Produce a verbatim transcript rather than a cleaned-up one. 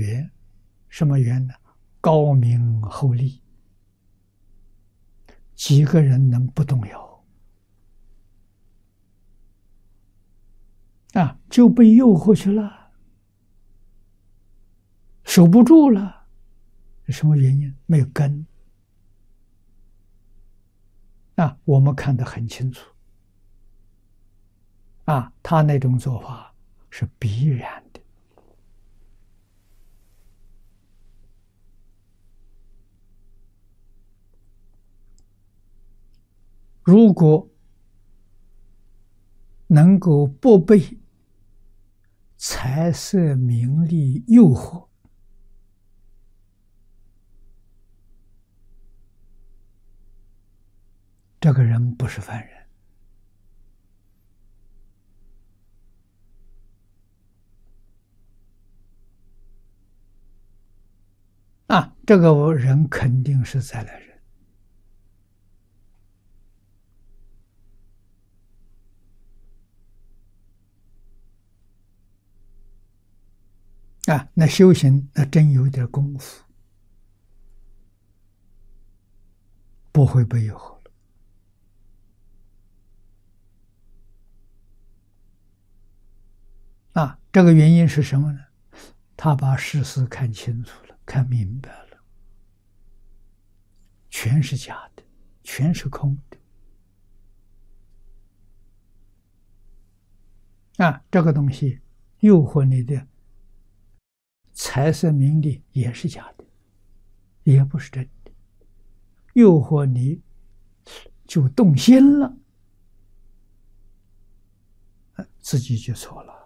缘，什么缘呢？高明厚利，几个人能不动摇啊？就被诱惑去了，守不住了，是什么原因？没有根啊！我们看得很清楚啊，他那种做法是必然的。如果能够不被财色名利诱惑，这个人不是凡人啊，这个人肯定是再来人啊。那修行那真有点功夫，不会被诱惑了啊。这个原因是什么呢？他把事实看清楚了，看明白了，全是假的，全是空的啊。这个东西诱惑你的财色名利也是假的，也不是真的。诱惑你就动心了，自己就错了。